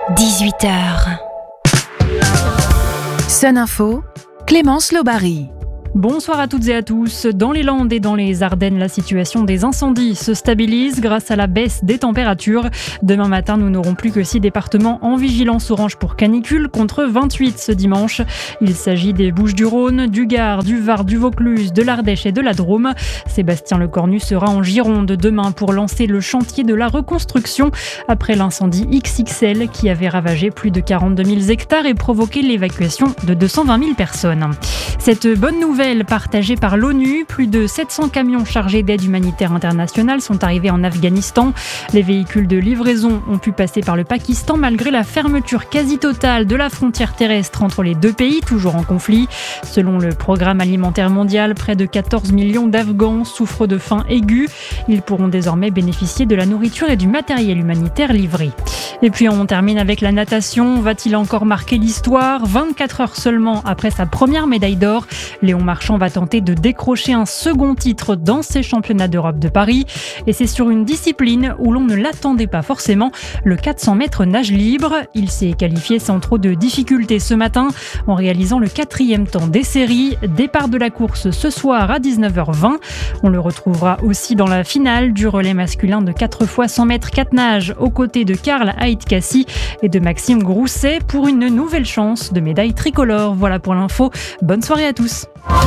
18h. Sun Info, Clémence Lobary. Bonsoir à toutes et à tous. Dans les Landes et dans les Ardennes, la situation des incendies se stabilise grâce à la baisse des températures. Demain matin, nous n'aurons plus que 6 départements en vigilance orange pour canicule contre 28 ce dimanche. Il s'agit des Bouches-du-Rhône, du Gard, du Var, du Vaucluse, de l'Ardèche et de la Drôme. Sébastien Lecornu sera en Gironde demain pour lancer le chantier de la reconstruction après l'incendie XXL qui avait ravagé plus de 42 000 hectares et provoqué l'évacuation de 220 000 personnes. Cette bonne nouvelle partagée par l'ONU, plus de 700 camions chargés d'aide humanitaire internationale sont arrivés en Afghanistan. Les véhicules de livraison ont pu passer par le Pakistan malgré la fermeture quasi totale de la frontière terrestre entre les deux pays, toujours en conflit. Selon le Programme alimentaire mondial, près de 14 millions d'Afghans souffrent de faim aiguë. Ils pourront désormais bénéficier de la nourriture et du matériel humanitaire livré. Et puis on termine avec la natation. Va-t-il encore marquer l'histoire ? 24 heures seulement après sa première médaille d'or, Léon Marchand va tenter de décrocher un second titre dans ces championnats d'Europe de Paris. Et c'est sur une discipline où l'on ne l'attendait pas forcément, le 400 mètres nage libre. Il s'est qualifié sans trop de difficultés ce matin en réalisant le 4e temps des séries. Départ de la course ce soir à 19h20. On le retrouvera aussi dans la finale du relais masculin de 4 x 100 mètres 4 nages aux côtés de Karl Heidt-Cassi et de Maxime Grousset pour une nouvelle chance de médaille tricolore. Voilà pour l'info. Bonne soirée à tous.